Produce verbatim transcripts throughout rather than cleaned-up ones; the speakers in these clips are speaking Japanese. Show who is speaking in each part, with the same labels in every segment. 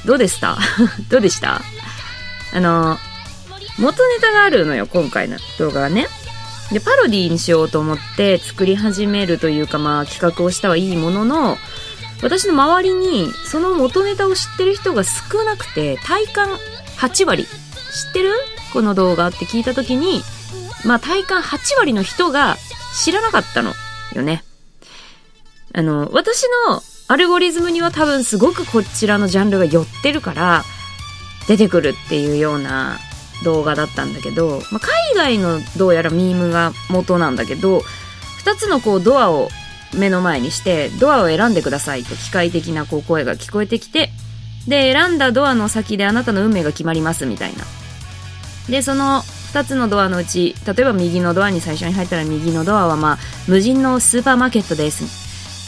Speaker 1: どうでしたどうでしたあの元ネタがあるのよ、今回の動画はね。でパロディーにしようと思って作り始めるというか、まあ企画をしたはいいものの、私の周りにその元ネタを知ってる人が少なくて、体感はち割、知ってるこの動画って聞いた時に、まあ体感はち割の人が知らなかったのよね。あの私のアルゴリズムには多分すごくこちらのジャンルが寄ってるから出てくるっていうような動画だったんだけど、まあ、海外のどうやらミームが元なんだけど、ふたつのこうドアを目の前にしてドアを選んでくださいと機械的なこう声が聞こえてきて、で選んだドアの先であなたの運命が決まりますみたいな。でそのふたつのドアのうち、例えば右のドアに最初に入ったら、右のドアはまあ無人のスーパーマーケットです、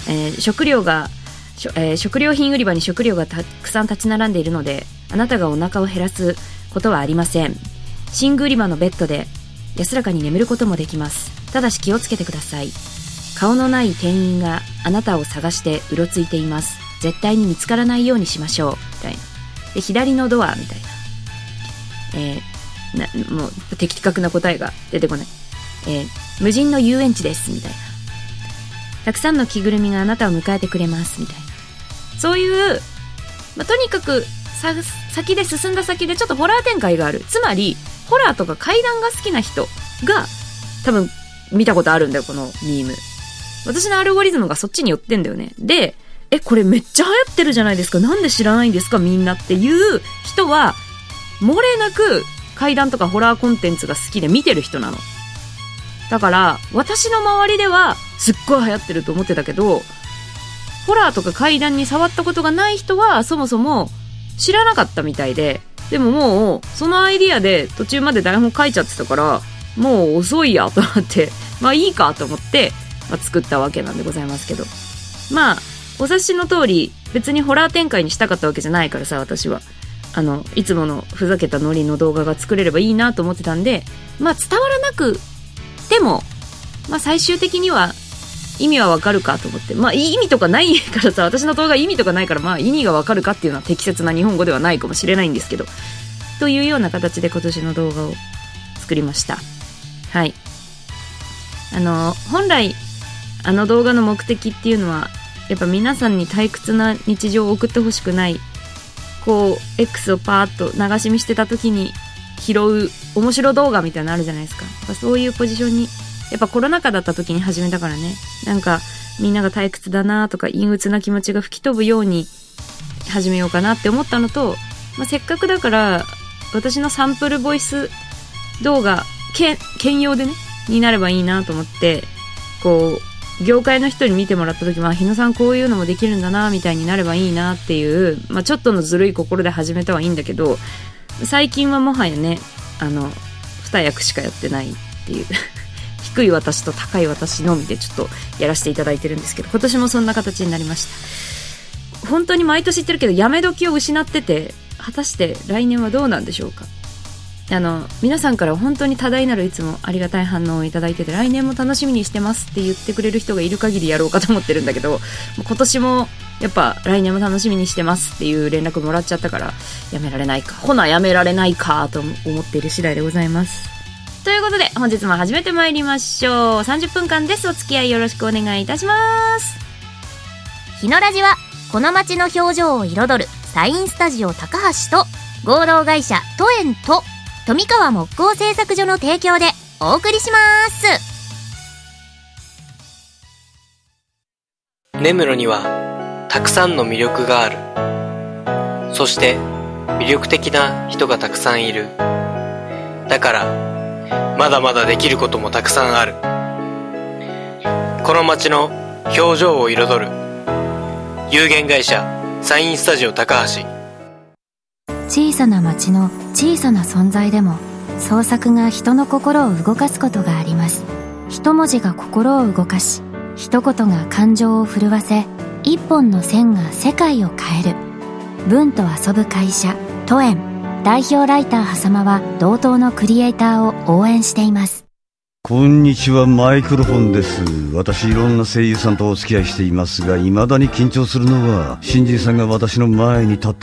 Speaker 1: えー、食料が、えー、食料品売り場に食料がたくさん立ち並んでいるので、あなたがお腹を減らすことはありません。寝具売り場のベッドで安らかに眠ることもできます。ただし気をつけてください。顔のない店員があなたを探してうろついています。絶対に見つからないようにしましょうみたいな。で左のドアみたいな、えー、なもう的確な答えが出てこない、えー、無人の遊園地ですみたいな。たくさんの着ぐるみがあなたを迎えてくれますみたいな。そういう、まあ、とにかくさ先で進んだ先でちょっとホラー展開がある。つまりホラーとか怪談が好きな人が多分見たことあるんだよ、このミーム。私のアルゴリズムがそっちに寄ってんだよね。で、え、これめっちゃ流行ってるじゃないですか、なんで知らないんですかみんなっていう人は漏れなく怪談とかホラーコンテンツが好きで見てる人なの。だから私の周りではすっごい流行ってると思ってたけど、ホラーとか怪談に触ったことがない人はそもそも知らなかったみたいで、でももうそのアイディアで途中まで台本書いちゃってたから、もう遅いやと思って、まあいいかと思って、まあ、作ったわけなんでございますけど、まあお察しの通り別にホラー展開にしたかったわけじゃないからさ、私はあのいつものふざけたノリの動画が作れればいいなと思ってたんで、まあ伝わらなくても、まあ最終的には意味はわかるかと思って、まあ意味とかないからさ、私の動画意味とかないから、まあ意味がわかるかっていうのは適切な日本語ではないかもしれないんですけど、というような形で今年の動画を作りました。はい。あの本来あの動画の目的っていうのはやっぱ皆さんに退屈な日常を送ってほしくない、こう X をパーッと流し見してた時に拾う面白動画みたいなのあるじゃないですか。やっぱそういうポジションに、やっぱコロナ禍だった時に始めたからね、なんかみんなが退屈だなとか陰鬱な気持ちが吹き飛ぶように始めようかなって思ったのと、まあ、せっかくだから私のサンプルボイス動画け兼用でねになればいいなと思って、こう業界の人に見てもらった時は、日野さんこういうのもできるんだなみたいになればいいなっていう、まあ、ちょっとのずるい心で始めたはいいんだけど、最近はもはやね、あのに役しかやってないっていう低い私と高い私のみでちょっとやらせていただいてるんですけど、今年もそんな形になりました。本当に毎年言ってるけどやめ時を失ってて、果たして来年はどうなんでしょうか。あの皆さんから本当に多大なるいつもありがたい反応をいただいてて、来年も楽しみにしてますって言ってくれる人がいる限りやろうかと思ってるんだけど、今年もやっぱ来年も楽しみにしてますっていう連絡もらっちゃったから、やめられないか、ほなやめられないかと思っている次第でございます。ということで本日も始めてまいりましょう。さんじゅっぷんかんです。お付き合いよろしくお願いいたします。
Speaker 2: 日野ラジはこの街の表情を彩るサインスタジオ高橋と合同会社トエンと富川木工製作所の提供でお送りします。
Speaker 3: 根室にはたくさんの魅力がある。そして魅力的な人がたくさんいる。だからまだまだできることもたくさんある。この街の表情を彩る有限会社サインスタジオ高橋。
Speaker 4: 小さな町の小さな存在でも創作が人の心を動かすことがあります。一文字が心を動かし、一言が感情を震わせ、一本の線が世界を変える。文と遊ぶ会社トエン代表ライターはさまは同等のクリエイターを応援しています。
Speaker 5: こんにちは、マイクロフォンです。私いろんな声優さんとお付き合いしていますが、未だに緊張するのは新人さんが私の前に立った